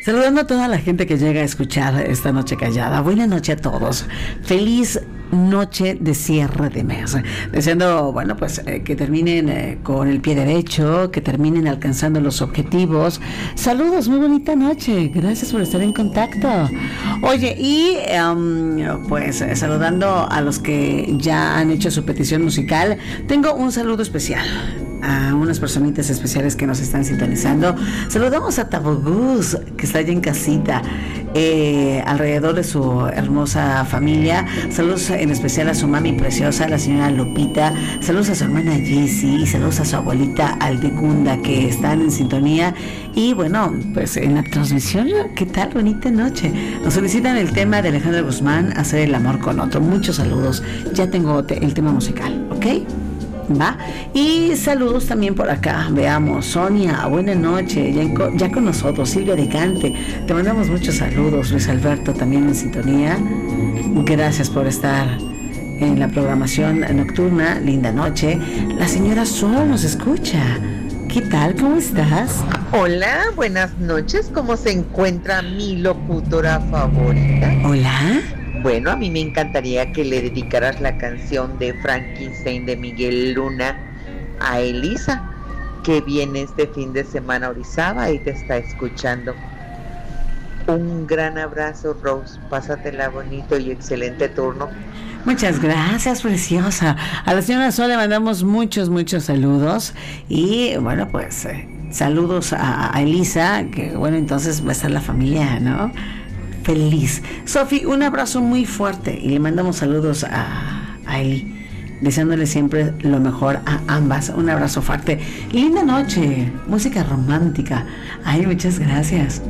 Saludando a toda la gente que llega a escuchar esta noche callada. Buena noche a todos. Feliz noche de cierre de mes. Deseando, bueno, pues que terminen con el pie derecho, que terminen alcanzando los objetivos. Saludos, muy bonita noche. Gracias por estar en contacto. Oye, y pues saludando a los que ya han hecho su petición musical, tengo un saludo especial a unas personitas especiales que nos están sintonizando. Saludamos a Tabogus, que está allá en casita, alrededor de su hermosa familia. Saludos en especial a su mami preciosa, la señora Lupita. Saludos a su hermana Jessie y saludos a su abuelita Aldecunda, que están en sintonía. Y bueno, pues en la transmisión, ¿qué tal? Bonita noche. Nos solicitan el tema de Alejandro Guzmán, Hacer el amor con otro. Muchos saludos. Ya tengo el tema musical, ¿ok? ¿Va? Y saludos también por acá. Veamos, Sonia, buena noche, ya con nosotros. Silvia de Cante, te mandamos muchos saludos. Luis Alberto también en sintonía. Gracias por estar en la programación nocturna. Linda noche. La señora Sol nos escucha. ¿Qué tal? ¿Cómo estás? Hola, buenas noches. ¿Cómo se encuentra mi locutora favorita? Hola. Bueno, a mí me encantaría que le dedicaras la canción de Frankenstein de Miguel Luna a Elisa, que viene este fin de semana a Orizaba y te está escuchando. Un gran abrazo, Rose. Pásatela bonito y excelente turno. Muchas gracias, preciosa. A la señora Sol le mandamos muchos saludos. Y bueno, pues saludos a Elisa, que bueno, entonces va a estar la familia, ¿no? Feliz. Sofi, un abrazo muy fuerte y le mandamos saludos a Eli, deseándole siempre lo mejor a ambas. Un abrazo fuerte. Linda noche, música romántica. Ay, muchas gracias.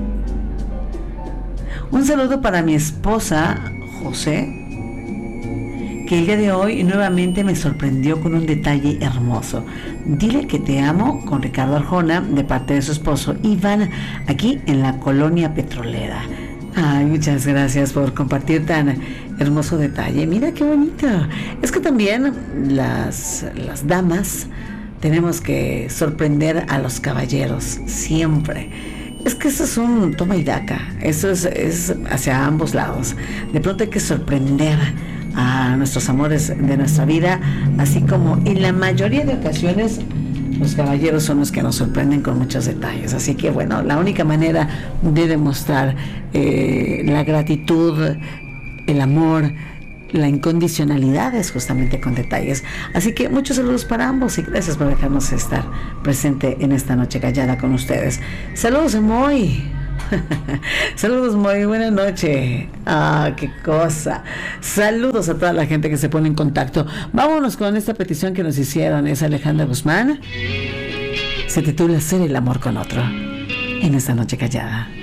Un saludo para mi esposa, José, que el día de hoy nuevamente me sorprendió con un detalle hermoso. Dile que te amo, con Ricardo Arjona, de parte de su esposo Iván, aquí en la colonia petrolera. Ay, muchas gracias por compartir tan hermoso detalle. Mira qué bonito. Es que también las damas tenemos que sorprender a los caballeros siempre. Es que eso es un toma y daca. Eso es hacia ambos lados. De pronto hay que sorprender a nuestros amores de nuestra vida, así como en la mayoría de ocasiones los caballeros son los que nos sorprenden con muchos detalles. Así que bueno, la única manera de demostrar la gratitud, el amor, la incondicionalidad es justamente con detalles. Así que muchos saludos para ambos y gracias por dejarnos estar presente en esta noche callada con ustedes. Saludos, Moy. Saludos, muy buena noche. Ah, qué cosa. Saludos a toda la gente que se pone en contacto. Vámonos con esta petición que nos hicieron. Es Alejandra Guzmán. Se titula Hacer el amor con otro en esta noche callada.